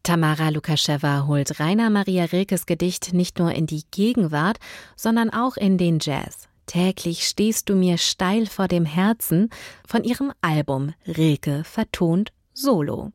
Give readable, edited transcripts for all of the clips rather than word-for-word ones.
Tamara Lukascheva holt Rainer Maria Rilkes Gedicht nicht nur in die Gegenwart, sondern auch in den Jazz. Täglich stehst du mir steil vor dem Herzen von ihrem Album Rilke vertont Solo.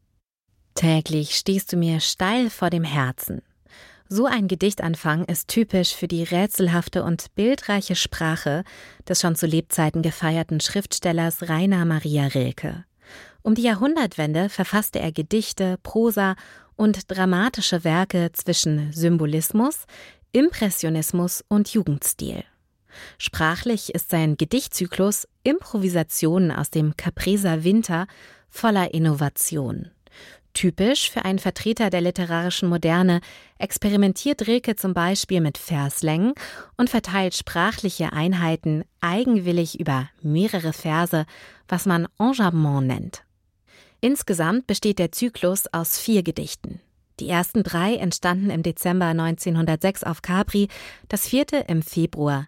Täglich stehst du mir steil vor dem Herzen. So ein Gedichtanfang ist typisch für die rätselhafte und bildreiche Sprache des schon zu Lebzeiten gefeierten Schriftstellers Rainer Maria Rilke. Um die Jahrhundertwende verfasste er Gedichte, Prosa und dramatische Werke zwischen Symbolismus, Impressionismus und Jugendstil. Sprachlich ist sein Gedichtzyklus Improvisationen aus dem Capreser Winter voller Innovation. Typisch für einen Vertreter der literarischen Moderne experimentiert Rilke zum Beispiel mit Verslängen und verteilt sprachliche Einheiten eigenwillig über mehrere Verse, was man Enjambement nennt. Insgesamt besteht der Zyklus aus 4 Gedichten. Die ersten 3 entstanden im Dezember 1906 auf Capri, das 4. im Februar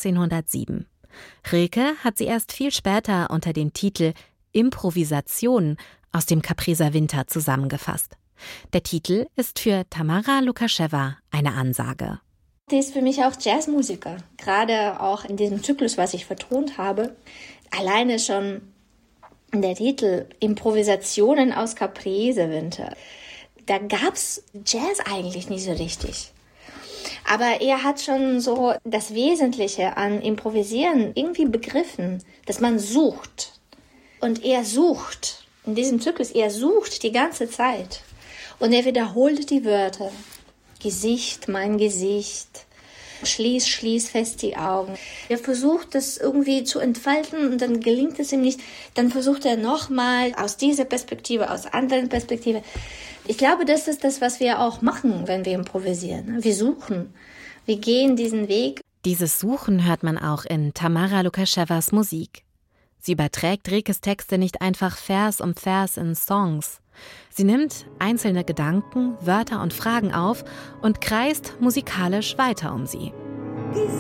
1907. Rilke hat sie erst viel später unter dem Titel Improvisationen aus dem Capreser Winter zusammengefasst. Der Titel ist für Tamara Lukascheva eine Ansage. Sie ist für mich auch Jazzmusiker, gerade auch in diesem Zyklus, was ich vertont habe. Alleine schon der Titel Improvisationen aus Capreser Winter. Da gab's Jazz eigentlich nicht so richtig. Aber er hat schon so das Wesentliche an Improvisieren irgendwie begriffen, dass man sucht. Und er sucht, in diesem Zyklus, er sucht die ganze Zeit. Und er wiederholt die Wörter. Gesicht, mein Gesicht. Schließ fest die Augen. Er versucht, das irgendwie zu entfalten und dann gelingt es ihm nicht. Dann versucht er nochmal aus dieser Perspektive, aus anderen Perspektive. Ich glaube, das ist das, was wir auch machen, wenn wir improvisieren. Wir suchen. Wir gehen diesen Weg. Dieses Suchen hört man auch in Tamara Lukaschevas Musik. Sie überträgt Rilkes Texte nicht einfach Vers um Vers in Songs. Sie nimmt einzelne Gedanken, Wörter und Fragen auf und kreist musikalisch weiter um sie.